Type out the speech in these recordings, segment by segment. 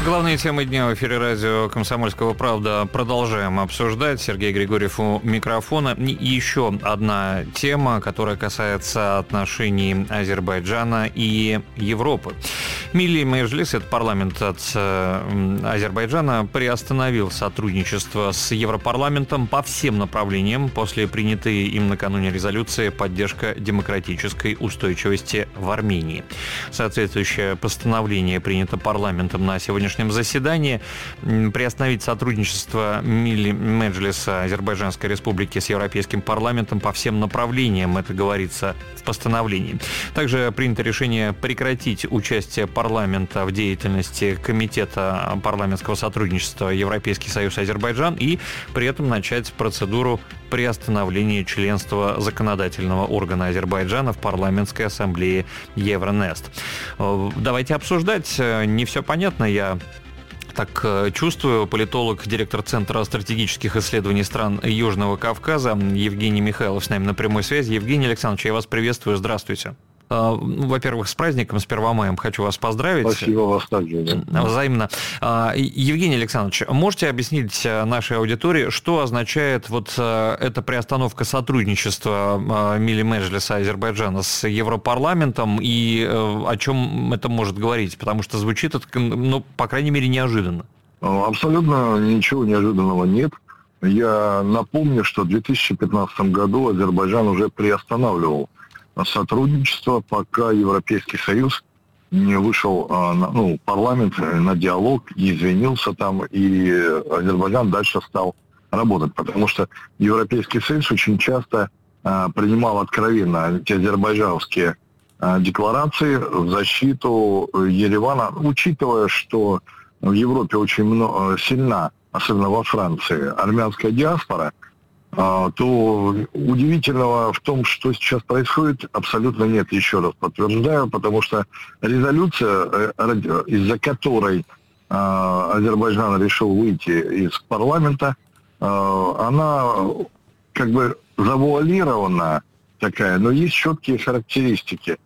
Главные темы дня в эфире радио «Комсомольская правда» продолжаем обсуждать. Сергей Григорьев у микрофона. И еще одна тема, которая касается отношений Азербайджана и Европы. Милли Меджлис, это парламент от Азербайджана, приостановил сотрудничество с Европарламентом по всем направлениям после принятой им накануне резолюции «Поддержка демократической устойчивости в Армении». Соответствующее постановление принято парламентом на сегодняшнем заседании. Приостановить сотрудничество Милли Меджлиса Азербайджанской Республики с Европейским парламентом по всем направлениям, это говорится в постановлении. Также принято решение прекратить участие парламента в деятельности Комитета парламентского сотрудничества Европейский Союз Азербайджан и при этом начать процедуру приостановления членства законодательного органа Азербайджана в парламентской ассамблее Евронест. Давайте обсуждать. Не все понятно, я так чувствую. Политолог, директор Центра стратегических исследований стран Южного Кавказа Евгений Михайлов с нами на прямой связи. Евгений Александрович, я вас приветствую. Здравствуйте. Во-первых, с праздником, с 1 мая хочу вас поздравить. Спасибо, вас также. Да. Взаимно. Евгений Александрович, можете объяснить нашей аудитории, что означает вот эта приостановка сотрудничества Милли Меджлиса Азербайджана с Европарламентом и о чем это может говорить? Потому что звучит это, по крайней мере, неожиданно. Абсолютно ничего неожиданного нет. Я напомню, что в 2015 году Азербайджан уже приостанавливал сотрудничество, пока Европейский Союз не вышел, парламент на диалог, не извинился там, и Азербайджан дальше стал работать. Потому что Европейский Союз очень часто принимал откровенно антиазербайджанские декларации в защиту Еревана, учитывая, что в Европе очень сильна, особенно во Франции, армянская диаспора, то удивительного в том, что сейчас происходит, абсолютно нет, еще раз подтверждаю, потому что резолюция, из-за которой Азербайджан решил выйти из парламента, она как бы завуалирована такая, но есть четкие характеристики.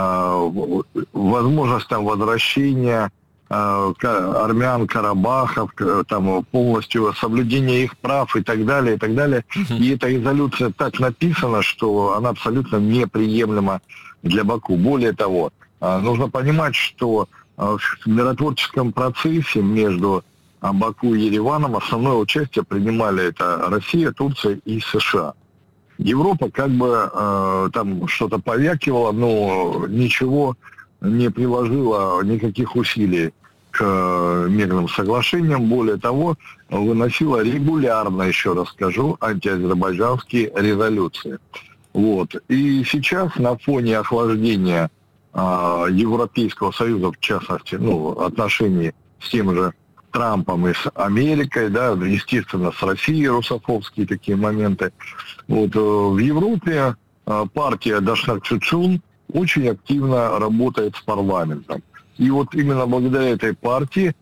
Возможность там возвращения армян, карабахов, там полностью соблюдение их прав и так далее, и так далее. И эта резолюция так написана, что она абсолютно неприемлема для Баку. Более того, нужно понимать, что в миротворческом процессе между Баку и Ереваном основное участие принимали это Россия, Турция и США. Европа как бы там что-то повякивала, но ничего не приложила, никаких усилий к мирным соглашениям. Более того, выносила регулярно, еще раз скажу, антиазербайджанские резолюции. Вот. И сейчас на фоне охлаждения Европейского Союза, в частности, отношений с тем же Трампом и с Америкой, да, естественно, с Россией, русофобские такие моменты. Вот. В Европе партия Дашнак Чучун очень активно работает с парламентом. И вот именно благодаря этой партии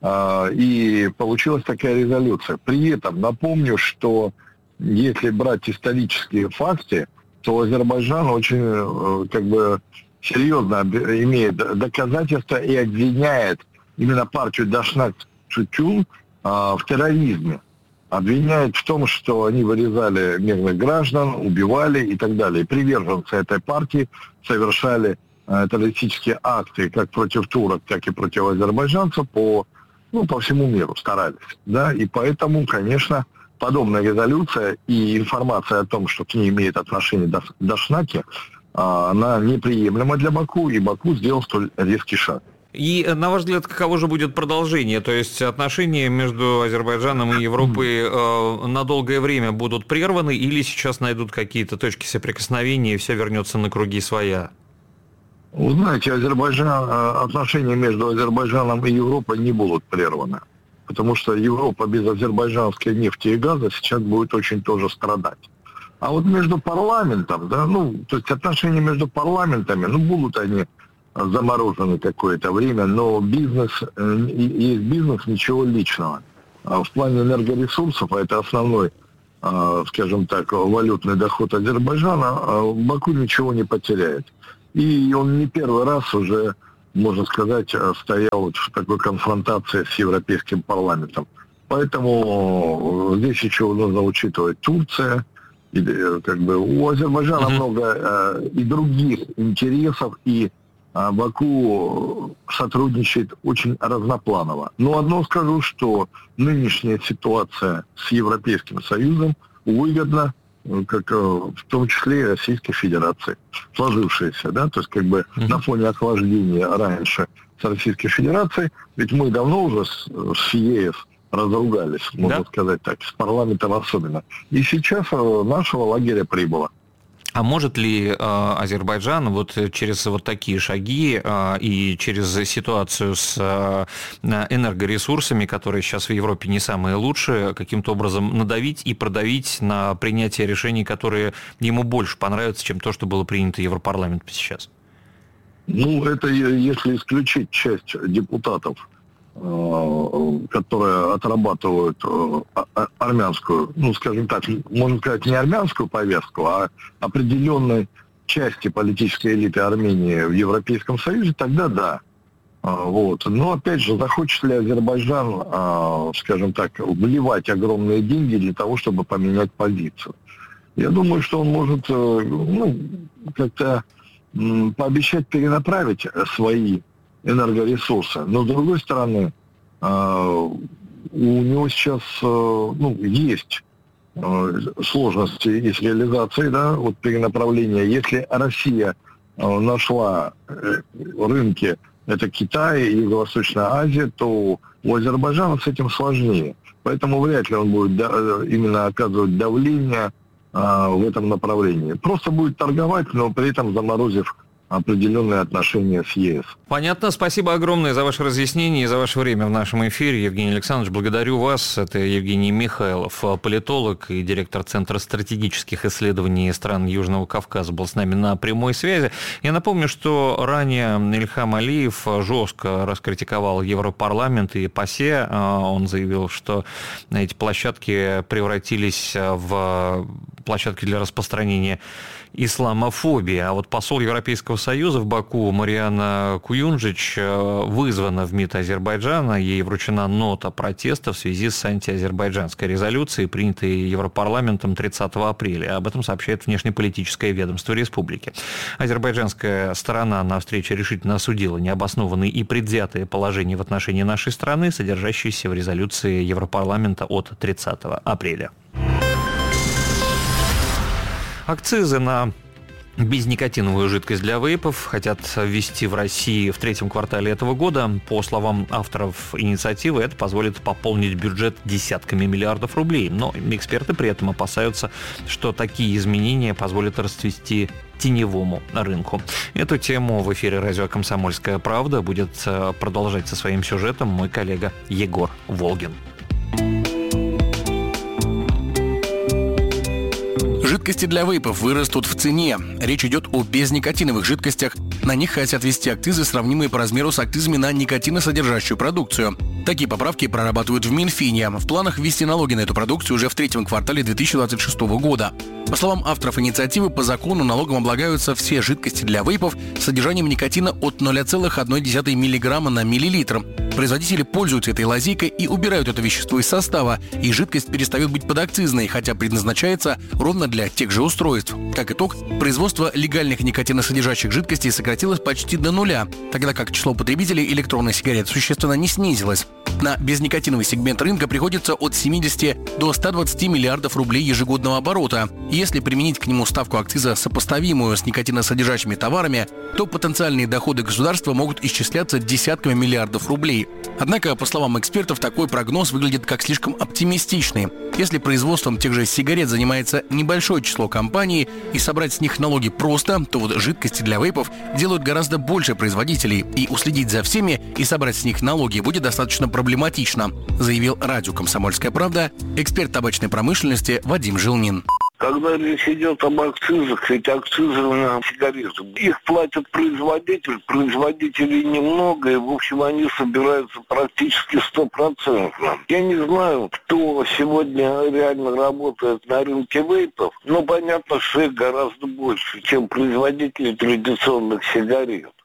и получилась такая резолюция. При этом напомню, что если брать исторические факты, то Азербайджан очень серьезно имеет доказательства и обвиняет именно партию Дашнак Чучун в терроризме. Обвиняет в том, что они вырезали мирных граждан, убивали и так далее. Приверженцы этой партии совершали террористические акты как против турок, так и против азербайджанцев по всему миру старались. Да? И поэтому, конечно, подобная резолюция и информация о том, что к ней имеет отношение Дашнаки, она неприемлема для Баку, и Баку сделал столь резкий шаг. И, на ваш взгляд, каково же будет продолжение? То есть отношения между Азербайджаном и Европой на долгое время будут прерваны или сейчас найдут какие-то точки соприкосновения и все вернется на круги своя? Вы знаете, отношения между Азербайджаном и Европой не будут прерваны. Потому что Европа без азербайджанской нефти и газа сейчас будет очень тоже страдать. А вот между парламентом, то есть отношения между парламентами, будут они заморожены какое-то время, но есть бизнес, ничего личного. В плане энергоресурсов, а это основной, скажем так, валютный доход Азербайджана, Баку ничего не потеряет. И он не первый раз уже можно сказать, стоял в такой конфронтации с Европейским парламентом. Поэтому здесь еще нужно учитывать Турция. И, как бы, у Азербайджана много и других интересов, и Баку сотрудничает очень разнопланово. Но одно скажу, что нынешняя ситуация с Европейским Союзом выгодна, как в том числе и Российской Федерации, сложившаяся, да, то есть как бы на фоне охлаждения раньше с Российской Федерацией, ведь мы давно уже с ЕС разругались, можно сказать так, с парламентом особенно. И сейчас нашего лагеря прибыло. А может ли Азербайджан вот через вот такие шаги и через ситуацию с энергоресурсами, которые сейчас в Европе не самые лучшие, каким-то образом надавить и продавить на принятие решений, которые ему больше понравятся, чем то, что было принято Европарламентом сейчас? Ну, это если исключить часть депутатов, которые отрабатывают армянскую, ну, скажем так, можно сказать, не армянскую повестку, а определенной части политической элиты Армении в Европейском Союзе, тогда да. Вот. Но, опять же, захочет ли Азербайджан, скажем так, вливать огромные деньги для того, чтобы поменять позицию? Я думаю, что он может, ну, как-то пообещать перенаправить свои энергоресурсы. Но, с другой стороны, у него сейчас есть сложности с реализацией, да, вот перенаправления. Если Россия нашла рынки, это Китай и Юго-Восточная Азия, то у Азербайджана с этим сложнее. Поэтому вряд ли он будет именно оказывать давление в этом направлении. Просто будет торговать, но при этом заморозив определенные отношения с ЕС. Понятно. Спасибо огромное за ваше разъяснение и за ваше время в нашем эфире. Евгений Александрович, благодарю вас. Это Евгений Михайлов, политолог и директор Центра стратегических исследований стран Южного Кавказа, был с нами на прямой связи. Я напомню, что ранее Ильхам Алиев жестко раскритиковал Европарламент и ПАСЕ. Он заявил, что эти площадки превратились в площадки для распространения исламофобии. А вот посол Европейского Союза в Баку Мариана Куюнджич вызвана в МИД Азербайджана. Ей вручена нота протеста в связи с антиазербайджанской резолюцией, принятой Европарламентом 30 апреля. Об этом сообщает внешнеполитическое ведомство республики. Азербайджанская сторона на встрече решительно осудила необоснованные и предвзятые положения в отношении нашей страны, содержащиеся в резолюции Европарламента от 30 апреля. Акцизы на безникотиновую жидкость для вейпов хотят ввести в России в третьем квартале этого года. По словам авторов инициативы, это позволит пополнить бюджет десятками миллиардов рублей. Но эксперты при этом опасаются, что такие изменения позволят расцвести теневому рынку. Эту тему в эфире радио «Комсомольская правда» будет продолжать со своим сюжетом мой коллега Егор Волгин. Жидкости для вейпов вырастут в цене. Речь идет о безникотиновых жидкостях. На них хотят ввести акцизы, сравнимые по размеру с акцизами на никотиносодержащую продукцию. Такие поправки прорабатывают в Минфине. В планах ввести налоги на эту продукцию уже в третьем квартале 2026 года. По словам авторов инициативы, по закону налогом облагаются все жидкости для вейпов с содержанием никотина от 0,1 мг на миллилитр. Производители пользуются этой лазейкой и убирают это вещество из состава, и жидкость перестает быть подакцизной, хотя предназначается ровно для тех же устройств. Как итог, производство легальных никотиносодержащих жидкостей сократилось почти до нуля, тогда как число потребителей электронных сигарет существенно не снизилось. На безникотиновый сегмент рынка приходится от 70 до 120 миллиардов рублей ежегодного оборота. Если применить к нему ставку акциза, сопоставимую с никотиносодержащими товарами, то потенциальные доходы государства могут исчисляться десятками миллиардов рублей. Однако, по словам экспертов, такой прогноз выглядит как слишком оптимистичный. Если производством тех же сигарет занимается небольшое число компаний и собрать с них налоги просто, то вот жидкости для вейпов делают гораздо больше производителей, и уследить за всеми и собрать с них налоги будет достаточно проблематично, заявил радио «Комсомольская правда» эксперт табачной промышленности Вадим Жилнин. Когда речь идет об акцизах, эти акцизы на сигареты, их платят производителей немного, и, в общем, они собираются практически 100%. Я не знаю, кто сегодня реально работает на рынке вейпов, но понятно, что их гораздо больше, чем производители традиционных сигарет.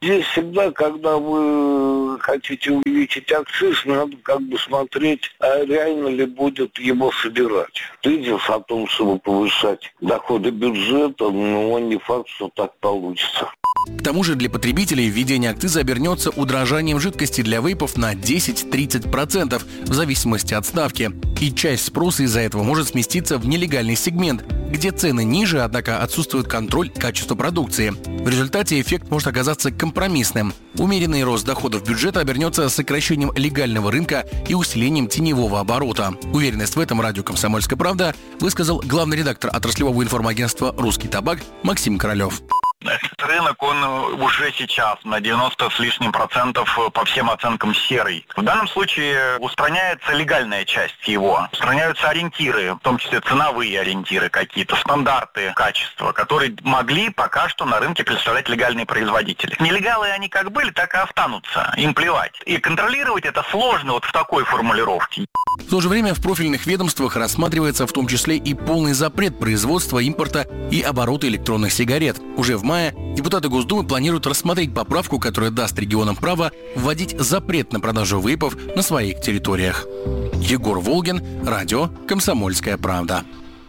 Здесь всегда, когда вы хотите увеличить акциз, надо как бы смотреть, а реально ли будет его собирать. Тезис о том, чтобы повышать доходы бюджета, но не факт, что так получится. К тому же для потребителей введение акциза обернется удорожанием жидкости для вейпов на 10-30% в зависимости от ставки. И часть спроса из-за этого может сместиться в нелегальный сегмент, где цены ниже, однако отсутствует контроль качества продукции. В результате эффект может оказаться компромиссным. Умеренный рост доходов бюджета обернется сокращением легального рынка и усилением теневого оборота. Уверенность в этом радио «Комсомольская правда» высказал главный редактор отраслевого информагентства «Русский табак» Максим Королев. Этот рынок, он уже сейчас на 90 с лишним процентов по всем оценкам серый. В данном случае устраняется легальная часть его. Устраняются ориентиры, в том числе ценовые ориентиры какие-то, стандарты качества, которые могли пока что на рынке представлять легальные производители. Нелегалы они как были, так и останутся. Им плевать. И контролировать это сложно вот в такой формулировке. В то же время в профильных ведомствах рассматривается в том числе и полный запрет производства, импорта и оборота электронных сигарет. Уже в мае депутаты Госдумы планируют рассмотреть поправку, которая даст регионам право вводить запрет на продажу вейпов на своих территориях. Егор Волгин, радио «Комсомольская правда».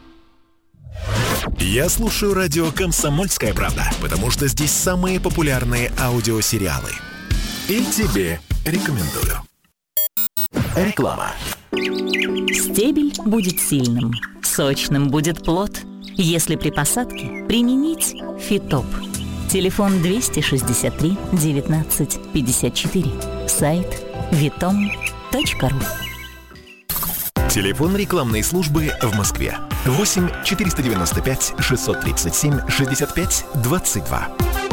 Я слушаю радио «Комсомольская правда», потому что здесь самые популярные аудиосериалы. И тебе рекомендую. Реклама. Стебель будет сильным, сочным будет плод, если при посадке применить Фитоп. Телефон 263 19 54. Сайт vitom.ru. Телефон рекламной службы в Москве. 8 495 637 65 22.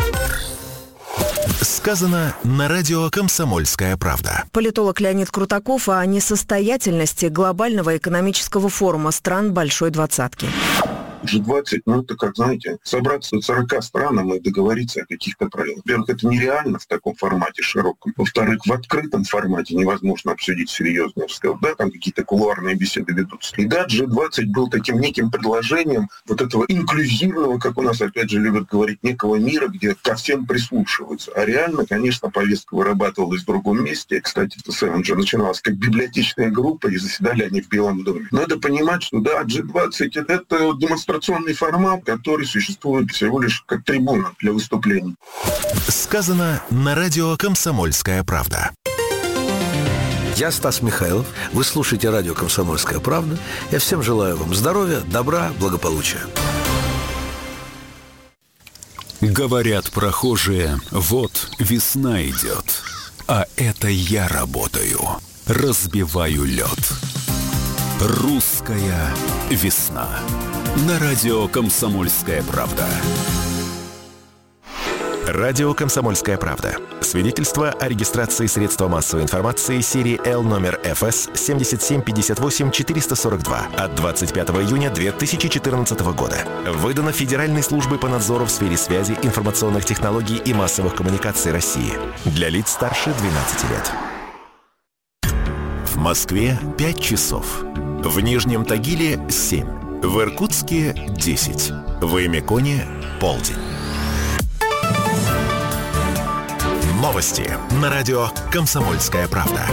Сказано на радио «Комсомольская правда». Политолог Леонид Крутаков о несостоятельности глобального экономического форума стран Большой Двадцатки. G20, это как, знаете, собраться 40 странам и договориться о каких-то правилах. Во-первых, это нереально в таком формате широком. Во-вторых, в открытом формате невозможно обсудить серьезно. Да, там какие-то кулуарные беседы ведутся. И да, G20 был таким неким предложением вот этого инклюзивного, как у нас опять же любят говорить, некого мира, где ко всем прислушиваются. А реально, конечно, повестка вырабатывалась в другом месте. Кстати, в ТСН же начиналась как библиотечная группа, и заседали они в Белом доме. Надо понимать, что да, G20 — это демонстрационный формат, который существует всего лишь как трибуна для выступлений. Сказано на радио «Комсомольская правда». Я Стас Михайлов. Вы слушаете радио «Комсомольская правда». Я всем желаю вам здоровья, добра, благополучия. Говорят прохожие, вот весна идет, а это я работаю, разбиваю лед. Русская весна. На радио «Комсомольская правда». Радио «Комсомольская правда». Свидетельство о регистрации средства массовой информации серии L номер ФС 7758-442 от 25 июня 2014 года. Выдано Федеральной службой по надзору в сфере связи, информационных технологий и массовых коммуникаций России. Для лиц старше 12 лет. В Москве 5 часов. В Нижнем Тагиле 7. В Иркутске 10. В Эмиконе полдень. Новости на радио «Комсомольская правда».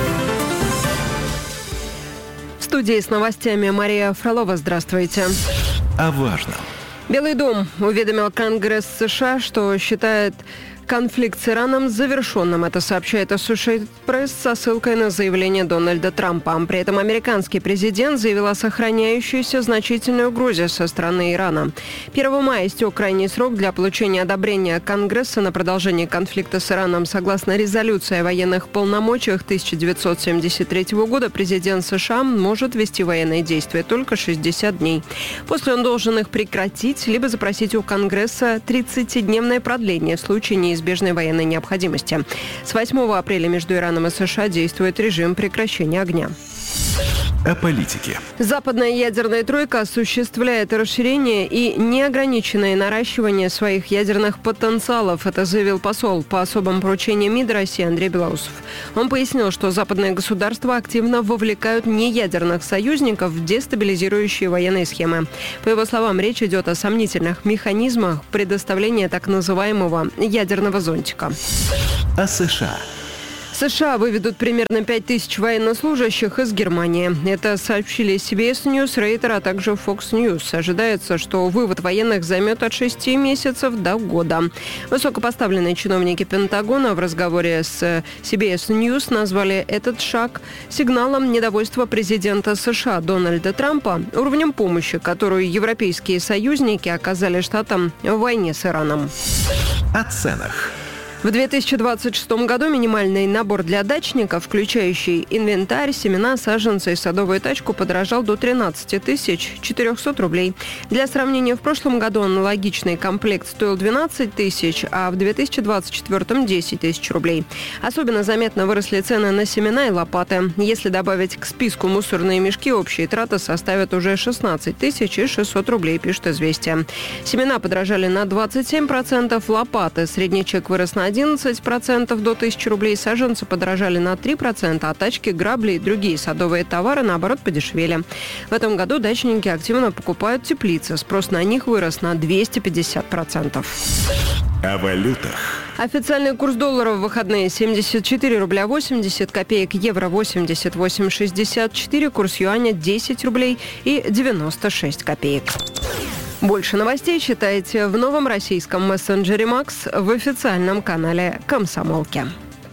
В студии с новостями Мария Фролова. Здравствуйте. О важном. Белый дом уведомил Конгресс США, что считает конфликт с Ираном завершенным. Это сообщает Associated Press со ссылкой на заявление Дональда Трампа. При этом американский президент заявил о сохраняющейся значительной угрозе со стороны Ирана. 1 мая истек крайний срок для получения одобрения Конгресса на продолжение конфликта с Ираном. Согласно резолюции о военных полномочиях 1973 года, президент США может вести военные действия только 60 дней. После он должен их прекратить, либо запросить у Конгресса 30-дневное продление в случае неизбежной военной необходимости. С 8 апреля между Ираном и США действует режим прекращения огня. О политике. Западная ядерная тройка осуществляет расширение и неограниченное наращивание своих ядерных потенциалов. Это заявил посол по особым поручениям МИД России Андрей Белоусов. Он пояснил, что западные государства активно вовлекают неядерных союзников в дестабилизирующие военные схемы. По его словам, речь идет о сомнительных механизмах предоставления так называемого ядерного зонтика. О США. США выведут примерно 5000 военнослужащих из Германии. Это сообщили CBS News, Reuters, а также Fox News. Ожидается, что вывод военных займет от 6 месяцев до года. Высокопоставленные чиновники Пентагона в разговоре с CBS News назвали этот шаг сигналом недовольства президента США Дональда Трампа уровнем помощи, которую европейские союзники оказали штатам в войне с Ираном. О ценах. В 2026 году минимальный набор для дачника, включающий инвентарь, семена, саженцы и садовую тачку, подорожал до 13 400 рублей. Для сравнения, в прошлом году аналогичный комплект стоил 12 тысяч, а в 2024 – 10 тысяч рублей. Особенно заметно выросли цены на семена и лопаты. Если добавить к списку мусорные мешки, общие траты составят уже 16 600 рублей, пишет «Известия». Семена подорожали на 27%, лопаты средний чек вырос на 11% до 1000 рублей, саженцы подорожали на 3%, а тачки, грабли и другие садовые товары, наоборот, подешевели. В этом году дачники активно покупают теплицы. Спрос на них вырос на 250%. О валютах. Официальный курс доллара в выходные 74 рубля 80 копеек, евро 88,64, курс юаня 10 рублей и 96 копеек. Больше новостей читайте в новом российском мессенджере «Макс» в официальном канале «Комсомолки».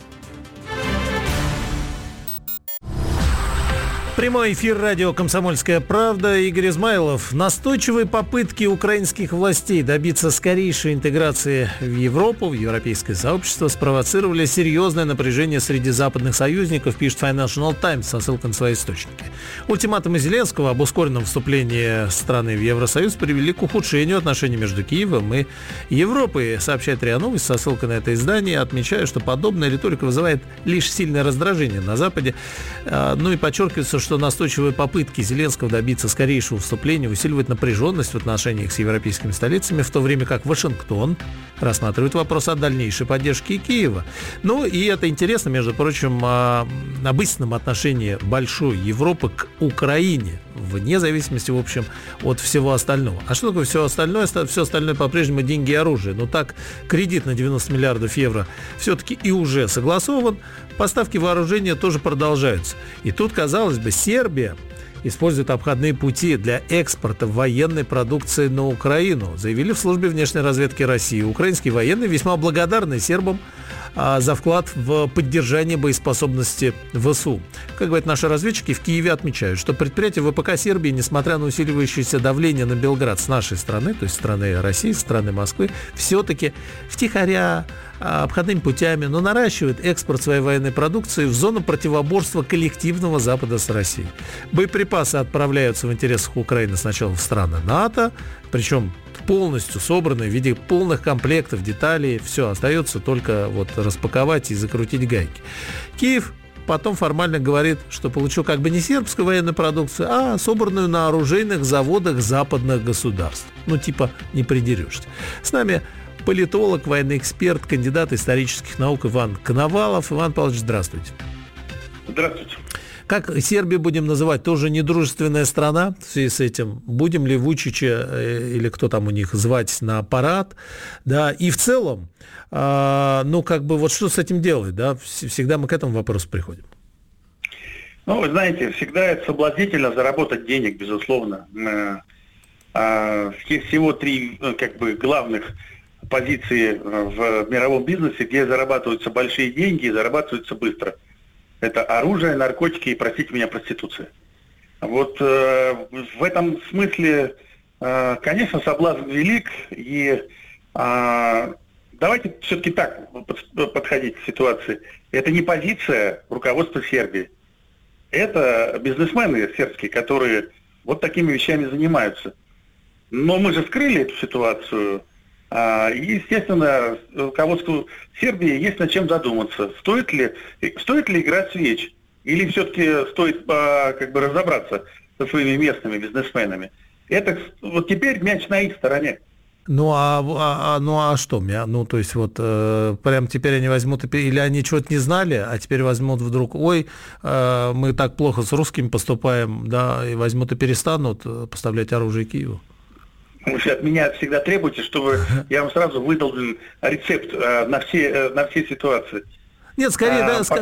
Прямой эфир радио «Комсомольская правда». Игорь Измайлов. Настойчивые попытки украинских властей добиться скорейшей интеграции в Европу, в европейское сообщество, спровоцировали серьезное напряжение среди западных союзников, пишет Financial Times со ссылкой на свои источники. Ультиматумы Зеленского об ускоренном вступлении страны в Евросоюз привели к ухудшению отношений между Киевом и Европой, сообщает РИА Новости со ссылкой на это издание, отмечая, что подобная риторика вызывает лишь сильное раздражение на Западе. Ну и подчеркивается, что настойчивые попытки Зеленского добиться скорейшего вступления усиливают напряженность в отношениях с европейскими столицами, в то время как Вашингтон рассматривает вопрос о дальнейшей поддержке Киева. Ну и это интересно, между прочим, об истинном отношении большой Европы к Украине, вне зависимости, в общем, от всего остального. А что такое все остальное? Все остальное по-прежнему деньги и оружие. Но так, кредит на 90 миллиардов евро все-таки и уже согласован. Поставки вооружения тоже продолжаются. И тут, казалось бы, Сербия использует обходные пути для экспорта военной продукции на Украину, заявили в службе внешней разведки России. Украинские военные весьма благодарны сербам за вклад в поддержание боеспособности ВСУ. Как говорят наши разведчики, в Киеве отмечают, что предприятия ВПК Сербии, несмотря на усиливающееся давление на Белград с нашей стороны, то есть страны России, страны Москвы, все-таки втихаря, обходными путями, но наращивает экспорт своей военной продукции в зону противоборства коллективного Запада с Россией. Боеприпасы отправляются в интересах Украины сначала в страны НАТО, причем полностью собранные в виде полных комплектов, деталей. Все, остается только вот распаковать и закрутить гайки. Киев потом формально говорит, что получил как бы не сербскую военную продукцию, а собранную на оружейных заводах западных государств. Ну, типа, не придерешься. С нами политолог, военный эксперт, кандидат исторических наук Иван Коновалов. Иван Павлович, здравствуйте. Здравствуйте. Как Сербию будем называть? Тоже недружественная страна в связи с этим? Будем ли Вучича или кто там у них звать на парад? Да, и в целом, ну, как бы, вот что с этим делать? Да? Всегда мы к этому вопросу приходим. Ну, вы знаете, всегда это соблазнительно заработать денег, безусловно. Есть всего три, как бы, главных позиции в мировом бизнесе, где зарабатываются большие деньги и зарабатываются быстро. Это оружие, наркотики и, простите меня, проституция. Вот в этом смысле, конечно, соблазн велик. И давайте все-таки так подходить к ситуации. Это не позиция руководства Сербии. Это бизнесмены сербские, которые вот такими вещами занимаются. Но мы же скрыли эту ситуацию. И, естественно, руководству Сербии есть над чем задуматься. Стоит ли играть свеч? Или все-таки стоит разобраться со своими местными бизнесменами? Это вот теперь мяч на их стороне. Ну а что? То есть прям теперь они возьмут, или они чего-то не знали, а теперь возьмут вдруг, мы так плохо с русскими поступаем, да, и возьмут и перестанут поставлять оружие Киеву. Вы от меня всегда требуете, чтобы я вам сразу выдал рецепт на все ситуации. Нет, скорее,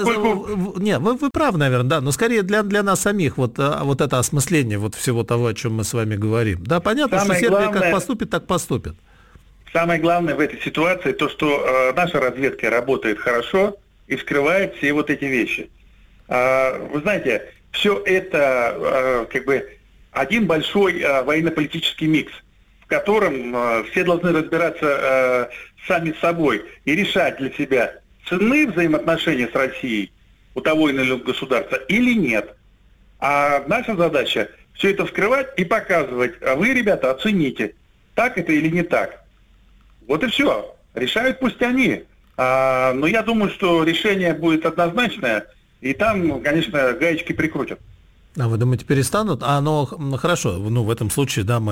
вы правы, наверное, да, но скорее для нас самих вот это осмысление всего того, о чем мы с вами говорим. Да, понятно, что Сербия как поступит, так поступит. Самое главное в этой ситуации то, что наша разведка работает хорошо и вскрывает все вот эти вещи. Вы знаете, все это один большой военно-политический микс, в котором все должны разбираться сами с собой и решать для себя, ценны взаимоотношения с Россией у того или иного государства или нет. А наша задача все это вскрывать и показывать, а вы, ребята, оцените, так это или не так. Вот и все. Решают пусть они. Но я думаю, что решение будет однозначное, и там, конечно, гаечки прикрутят. А вы думаете, перестанут? Хорошо, в этом случае, да,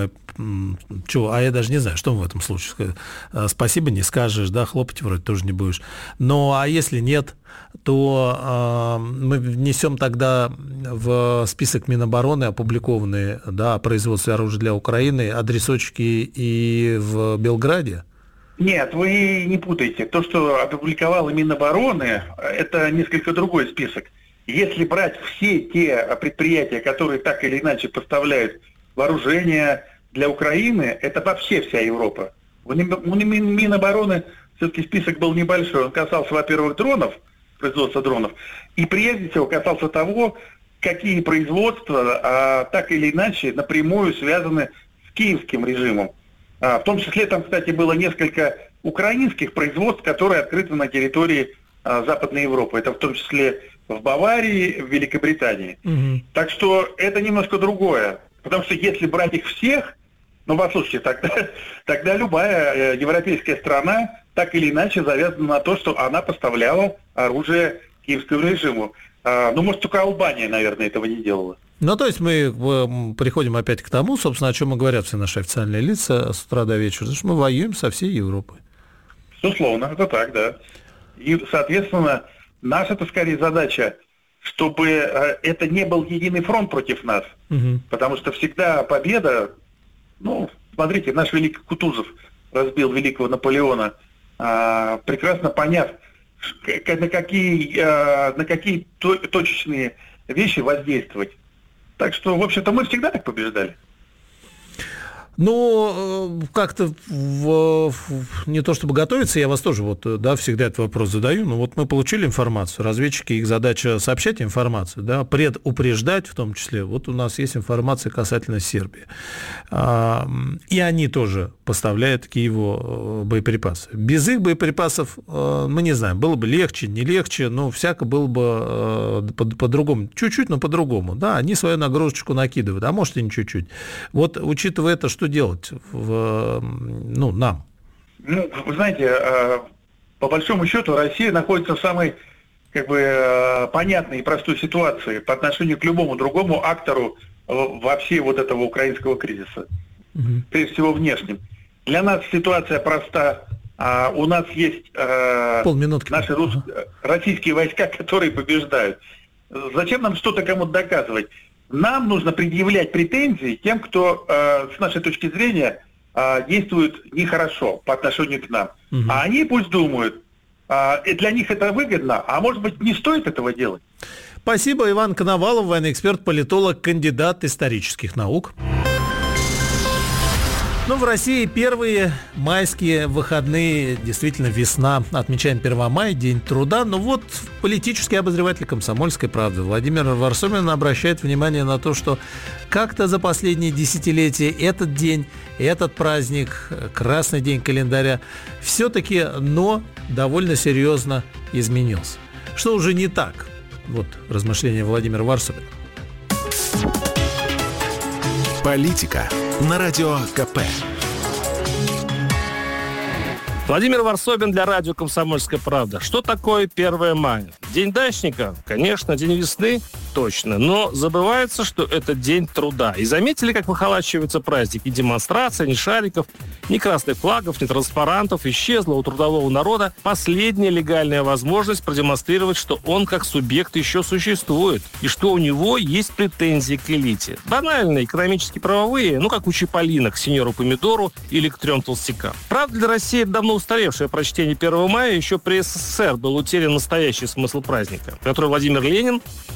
я даже не знаю, что мы в этом случае сказать. Спасибо не скажешь, да, хлопать вроде тоже не будешь. А если нет, то мы внесем тогда в список Минобороны опубликованные, да, о производстве оружия для Украины адресочки и в Белграде? Нет, вы не путайте. То, что опубликовало Минобороны, это несколько другой список. Если брать все те предприятия, которые так или иначе поставляют вооружение для Украины, это вообще вся Европа. У Минобороны все-таки список был небольшой. Он касался, во-первых, производства дронов, и прежде всего касался того, какие производства так или иначе напрямую связаны с киевским режимом. В том числе там, кстати, было несколько украинских производств, которые открыты на территории Западной Европы. Это в том числе в Баварии, в Великобритании. Угу. Так что это немножко другое. Потому что если брать их всех, послушайте, тогда любая европейская страна так или иначе завязана на то, что она поставляла оружие киевскому режиму. Может, только Албания, наверное, этого не делала. То есть мы приходим опять к тому, собственно, о чем и говорят все наши официальные лица с утра до вечера, что мы воюем со всей Европой. Безусловно, это так, да. И, соответственно, наша-то скорее задача, чтобы это не был единый фронт против нас. Угу. Потому что всегда победа, смотрите, наш великий Кутузов разбил великого Наполеона, прекрасно поняв, на какие точечные вещи воздействовать. Так что, в общем-то, мы всегда так побеждали. Как-то не то чтобы готовиться, я вас тоже всегда этот вопрос задаю. Мы получили информацию, разведчики, их задача сообщать информацию, да, предупреждать в том числе. У нас есть информация касательно Сербии. И они тоже поставляют Киеву боеприпасы. Без их боеприпасов, мы не знаем, было бы легче, не легче, но всяко было бы по-другому. Чуть-чуть, но по-другому. Да, они свою нагрузочку накидывают, а может и не чуть-чуть. Учитывая это, что делать нам? Вы знаете, по большому счету Россия находится в самой понятной и простой ситуации по отношению к любому другому актору вообще этого украинского кризиса. Угу. Прежде всего внешним. Для нас ситуация проста. У нас есть наши российские войска, которые побеждают. Зачем нам что-то кому-то доказывать? Нам нужно предъявлять претензии тем, кто, с нашей точки зрения, действует нехорошо по отношению к нам. Угу. А они пусть думают, и для них это выгодно, а может быть не стоит этого делать. Спасибо. Иван Коновалов, военный эксперт, политолог, кандидат исторических наук. В России первые майские выходные, действительно весна, отмечаем 1 мая, День труда, но политический обозреватель «Комсомольской правды» Владимир Варсобин обращает внимание на то, что как-то за последние десятилетия этот день, этот праздник, красный день календаря, все-таки, довольно серьезно изменился. Что уже не так? Размышления Владимира Варсобина. Политика на радио КП. Владимир Варсобин для радио «Комсомольская правда». Что такое 1 мая? День дачника, конечно, день весны, точно. Но забывается, что это день труда. И заметили, как выхолачиваются праздники? Демонстрации, ни шариков, ни красных флагов, ни транспарантов. Исчезла у трудового народа последняя легальная возможность продемонстрировать, что он как субъект еще существует. И что у него есть претензии к элите. Банальные, экономически-правовые, как у Чиполлино к сеньору Помидору или к 3 толстякам. Правда, для России это давно устаревшее прочтение 1 мая. Еще при СССР был утерян настоящий смысл праздника, который Владимир Ленин